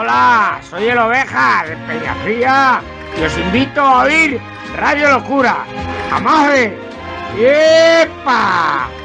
Hola, soy el Oveja de Peñafría y os invito a oír Radio Locura. ¡Amaje! ¡Epa!